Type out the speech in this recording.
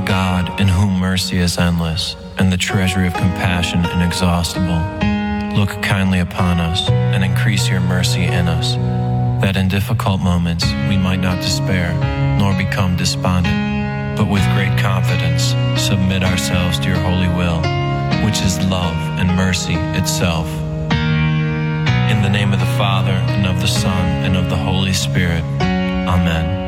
God, in whom mercy is endless, and the treasury of compassion inexhaustible, look kindly upon us, and increase your mercy in us, that in difficult moments we might not despair, nor become despondent, but with great confidence submit ourselves to your holy will, which is love and mercy itself. In the name of the Father, and of the Son, and of the Holy Spirit. Amen.